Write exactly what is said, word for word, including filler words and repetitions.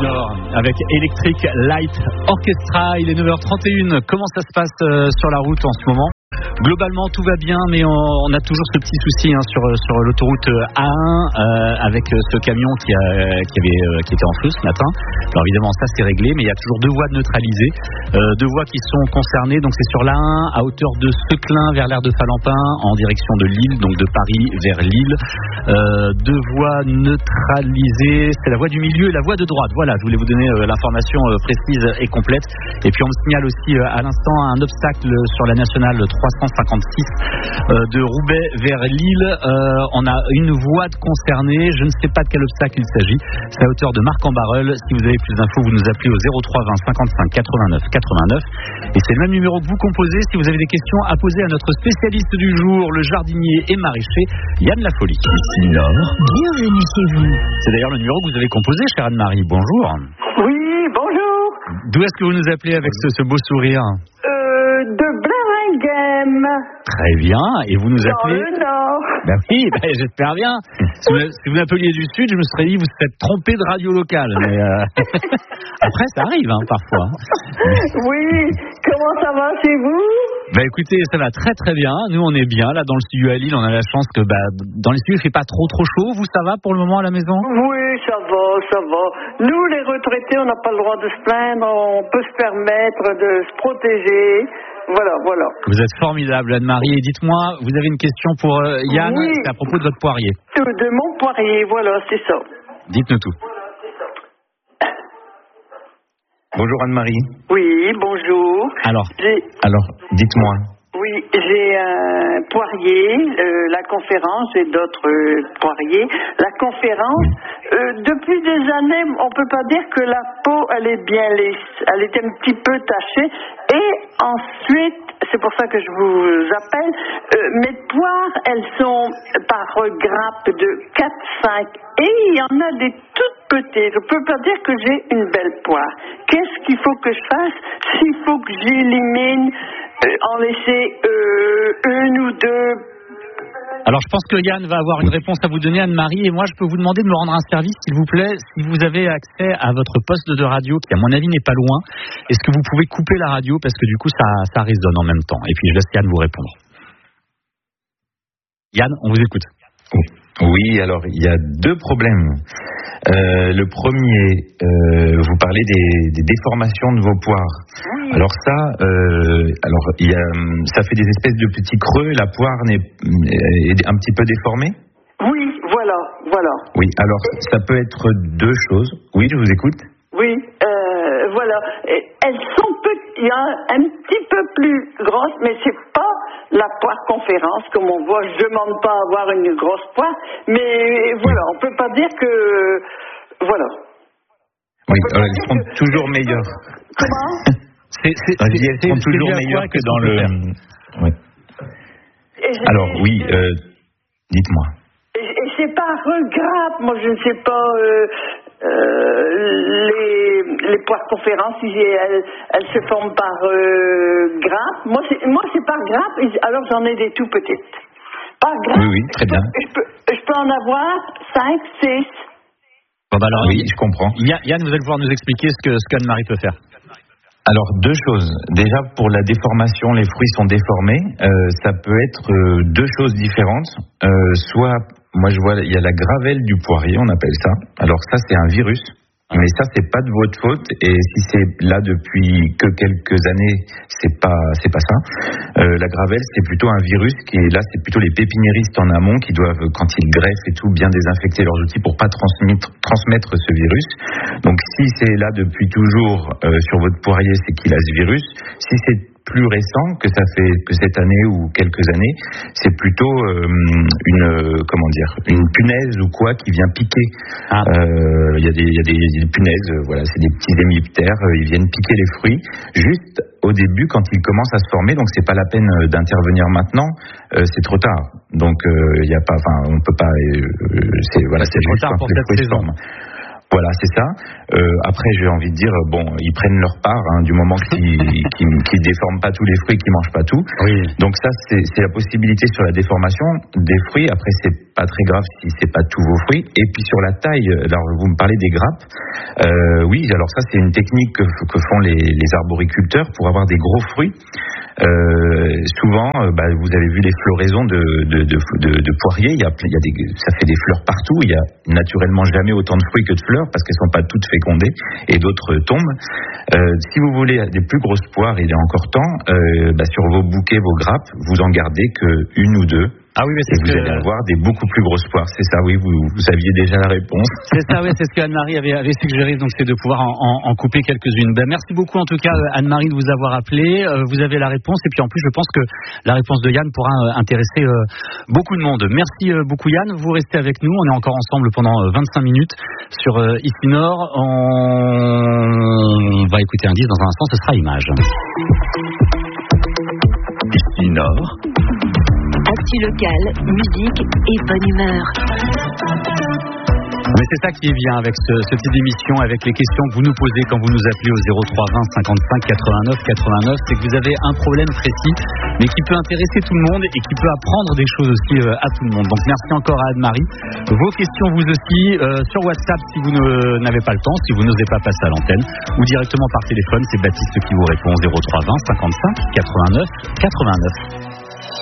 Nord avec Electric Light Orchestra. Il est neuf heures trente et une. Comment ça se passe euh, sur la route en ce moment ? Globalement, tout va bien, mais on, on a toujours ce petit souci hein, sur, sur l'autoroute A un euh, avec ce camion qui, a, qui, avait, euh, qui était en feu ce matin. Alors évidemment, ça c'est réglé, mais il y a toujours deux voies neutralisées, euh, deux voies qui sont concernées. Donc c'est sur l'A un à hauteur de Seclin vers l'aire de Falampin en direction de Lille, donc de Paris vers Lille. Euh, deux voies neutralisées, c'est la voie du milieu et la voie de droite. Voilà, je voulais vous donner euh, l'information euh, précise et complète. Et puis on me signale aussi euh, à l'instant un obstacle sur la nationale trois cent cinquante-six euh, de Roubaix vers Lille. Euh, on a une voie de concernée. Je ne sais pas de quel obstacle il s'agit. C'est à hauteur de Marc-en-Barœul. Si vous avez plus d'infos, vous nous appelez au zéro trois vingt cinquante-cinq quatre-vingt-neuf quatre-vingt-neuf. Et c'est le même numéro que vous composez si vous avez des questions à poser à notre spécialiste du jour, le jardinier et maraîcher Yann Lafolie. Ici Nord, bienvenue chez vous. C'est d'ailleurs le numéro que vous avez composé, chère Anne-Marie. Bonjour. Oui, bonjour. D'où est-ce que vous nous appelez avec ce, ce beau sourire ? Euh, de Blaringhem. Très bien. Et vous nous Dans appelez ? le Nord. Ben oui, ben j'espère bien. Si vous, si vous m'appeliez du Sud, je me serais dit vous vous êtes trompé de radio locale. Mais euh... après, ça arrive hein, parfois. Oui, comment ça va chez vous ? Ben écoutez, ça va très très bien. Nous, on est bien là dans le studio à Lille. On a la chance que bah, dans les studios, il fait pas trop trop chaud. Vous, ça va pour le moment à la maison ? Oui, ça va, ça va. Nous, les retraités, on n'a pas le droit de se plaindre. On peut se permettre de se protéger. Voilà, voilà. Vous êtes formidable, Anne-Marie. Et dites-moi, vous avez une question pour euh, Yann, oui. C'est à propos de votre poirier. De, de mon poirier, voilà, c'est ça. Dites-nous tout. Bonjour Anne-Marie. Oui, bonjour. Alors, J'ai... Alors, dites-moi. Oui, j'ai un poirier, euh, la conférence, j'ai d'autres euh, poiriers. La conférence, euh, depuis des années, on peut pas dire que la peau, elle est bien lisse. Elle est un petit peu tachée. Et ensuite, c'est pour ça que je vous appelle, euh, mes poires, elles sont par grappe de quatre cinq. Et il y en a des toutes petites. Je peux pas dire que j'ai une belle poire. Qu'est-ce qu'il faut que je fasse s'il faut que j'élimine Euh, en laisser euh, une ou deux. Alors je pense que Yann va avoir une réponse à vous donner, Anne-Marie, et moi je peux vous demander de me rendre un service, s'il vous plaît, si vous avez accès à votre poste de radio, qui à mon avis n'est pas loin, est-ce que vous pouvez couper la radio, parce que du coup ça, ça résonne en même temps, et puis je laisse Yann vous répondre. Yann, on vous écoute. Oui, alors il y a deux problèmes. Euh, le premier, euh, vous parlez des, des déformations de vos poires. Oui. Alors ça, euh, alors il y a, ça fait des espèces de petits creux. La poire n'est, est un petit peu déformée. Oui, voilà, voilà. Oui, alors ça peut être deux choses. Oui, je vous écoute. Oui, euh, voilà. Elles sont petites, il y a un petit peu plus grosses, mais c'est pas la poire conférence, comme on voit. Je demande pas à avoir une grosse poire, mais voilà, on peut pas dire que, voilà. Oui, alors elles seront que... toujours meilleures. Comment c'est, c'est, c'est, Elles seront toujours meilleures que dans le. Oui. Alors oui, euh, dites-moi. Et, et c'est par grappe, moi je ne sais pas. Euh, Euh, les, les poires conférences, elles, elles se forment par euh, grappe. Moi, c'est, moi, c'est par grappe, alors j'en ai des tout petites. Par grappe, oui, oui, très bien. Je peux, je peux en avoir cinq, six. Bon, bah alors, oui, je comprends. Yann, vous allez pouvoir nous expliquer ce que ce qu'Anne-Marie peut faire. Alors, deux choses. Déjà, pour la déformation, les fruits sont déformés. Euh, ça peut être euh, deux choses différentes. Euh, soit... Moi, je vois, il y a la gravelle du poirier, on appelle ça. Alors ça, c'est un virus, mais ça, c'est pas de votre faute. Et si c'est là depuis que quelques années, c'est pas, c'est pas ça. Euh, la gravelle, c'est plutôt un virus qui est là, c'est plutôt les pépiniéristes en amont qui doivent, quand ils greffent et tout, bien désinfecter leurs outils pour pas transmettre, transmettre ce virus. Donc, si c'est là depuis toujours euh, sur votre poirier, c'est qu'il a ce virus. Si c'est plus récent, que ça fait que cette année ou quelques années, c'est plutôt euh, une euh, comment dire une punaise ou quoi qui vient piquer. Il ah. euh, y a des il y a des, des punaises, euh, voilà, c'est des petits hémiptères, euh, ils viennent piquer les fruits juste au début quand ils commencent à se former. Donc c'est pas la peine d'intervenir maintenant, euh, c'est trop tard. Donc il euh, y a pas, enfin on peut pas, euh, c'est voilà, c'est trop juste tard quand pour les cette fruits se saison. forment. Voilà, c'est ça. Euh, après, j'ai envie de dire, bon, ils prennent leur part, hein, du moment qu'ils qu'ils, qu'ils déforment pas tous les fruits, qu'ils mangent pas tout. Oui. Donc ça, c'est, c'est la possibilité sur la déformation des fruits. Après, c'est pas très grave si c'est pas tous vos fruits. Et puis sur la taille, alors vous me parlez des grappes. Euh, oui, alors ça, c'est une technique que, que font les, les arboriculteurs pour avoir des gros fruits. Euh, souvent, euh, bah, vous avez vu les floraisons de, de, de, de, de poiriers. Il y a, il y a des, ça fait des fleurs partout. Il y a naturellement jamais autant de fruits que de fleurs parce qu'elles sont pas toutes fécondées et d'autres tombent. Euh, si vous voulez des plus grosses poires, il est encore temps. Euh, bah, sur vos bouquets, vos grappes, vous en gardez que une ou deux. Ah oui, mais c'est et ce vous que... allez avoir des beaucoup plus grosses poires. C'est ça, oui, vous, vous aviez déjà la réponse. C'est ça, oui, c'est ce que Anne-Marie avait, avait suggéré, donc c'est de pouvoir en, en, en couper quelques-unes. Ben, merci beaucoup en tout cas, Anne-Marie, de vous avoir appelé. Euh, vous avez la réponse, et puis en plus, je pense que la réponse de Yann pourra euh, intéresser euh, beaucoup de monde. Merci euh, beaucoup Yann, vous restez avec nous, on est encore ensemble pendant euh, vingt-cinq minutes sur euh, Ici Nord. On va écouter un disque dans un instant, ce sera Image. Ici Nord. Actu locale, musique et bonne humeur. Mais c'est ça qui est bien avec ce, ce type d'émission, avec les questions que vous nous posez quand vous nous appelez au zéro trois vingt cinquante-cinq quatre-vingt-neuf quatre-vingt-neuf, c'est que vous avez un problème précis, mais qui peut intéresser tout le monde et qui peut apprendre des choses aussi euh, à tout le monde. Donc merci encore à Anne-Marie. Vos questions vous aussi euh, sur WhatsApp si vous ne, n'avez pas le temps, si vous n'osez pas passer à l'antenne, ou directement par téléphone, c'est Baptiste qui vous répond au zéro trois vingt cinquante-cinq quatre-vingt-neuf quatre-vingt-neuf.